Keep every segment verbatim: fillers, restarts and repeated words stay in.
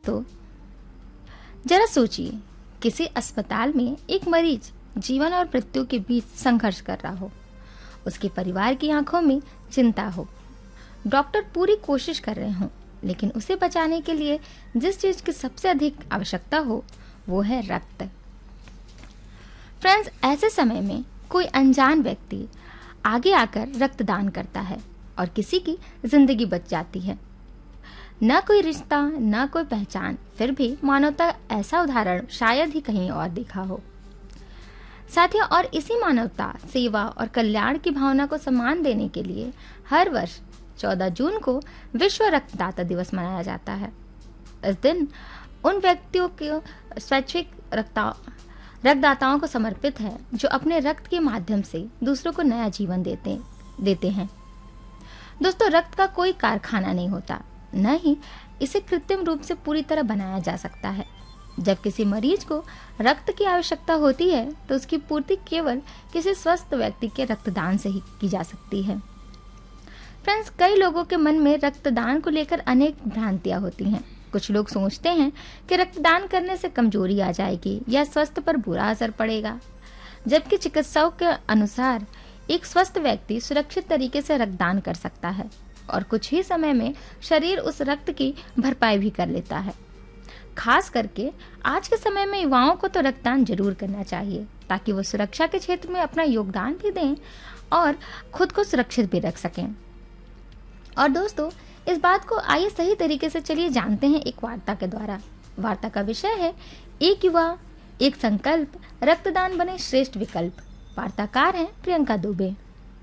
तो जरा सोचिए, किसी अस्पताल में एक मरीज जीवन और मृत्यु के बीच संघर्ष कर रहा हो, उसके परिवार की आंखों में चिंता हो, डॉक्टर पूरी कोशिश कर रहे हों, लेकिन उसे बचाने के लिए जिस चीज की सबसे अधिक आवश्यकता हो वो है रक्त। फ्रेंड्स, ऐसे समय में कोई अनजान व्यक्ति आगे आकर रक्तदान करता है और किसी की जिंदगी बच जाती है। न कोई रिश्ता, न कोई पहचान, फिर भी मानवता ऐसा उदाहरण शायद ही कहीं और देखा हो। साथियों, और इसी मानवता, सेवा और कल्याण की भावना को सम्मान देने के लिए हर वर्ष चौदह जून को विश्व रक्तदाता दिवस मनाया जाता है। इस दिन उन व्यक्तियों के स्वैच्छिक रक्ता रक्तदाताओं को समर्पित है जो अपने रक्त के माध्यम से दूसरों को नया जीवन देते देते हैं। दोस्तों, रक्त का कोई कारखाना नहीं होता, न ही इसे कृत्रिम रूप से पूरी तरह बनाया जा सकता है। जब किसी मरीज को रक्त की आवश्यकता होती है तो उसकी पूर्ति केवल किसी स्वस्थ व्यक्ति के रक्तदान से ही की जा सकती है। फ्रेंड्स, कई लोगों के मन में रक्तदान को लेकर अनेक भ्रांतियां होती हैं। कुछ लोग सोचते हैं कि रक्तदान करने से कमजोरी आ जाएगी या स्वास्थ्य पर बुरा असर पड़ेगा, जबकि चिकित्सकों के अनुसार एक स्वस्थ व्यक्ति सुरक्षित तरीके से रक्तदान कर सकता है और कुछ ही समय में शरीर उस रक्त की भरपाई भी कर लेता है। खास करके आज के समय में युवाओं को तो रक्तदान जरूर करना चाहिए ताकि वो सुरक्षा के क्षेत्र में अपना योगदान भी दें और खुद को सुरक्षित भी रख सकें। और दोस्तों, इस बात को आइए सही तरीके से चलिए जानते हैं एक वार्ता के द्वारा। वार्ता का विषय है एक युवा एक संकल्प, रक्तदान बने श्रेष्ठ विकल्प। वार्ताकार हैं प्रियंका दुबे।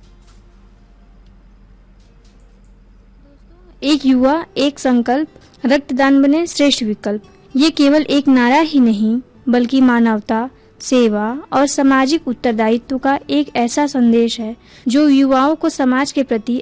एक युवा एक संकल्प, रक्तदान बने श्रेष्ठ विकल्प। ये केवल एक नारा ही नहीं बल्कि मानवता, सेवा और सामाजिक उत्तरदायित्व का एक ऐसा संदेश है जो युवाओं को समाज के प्रति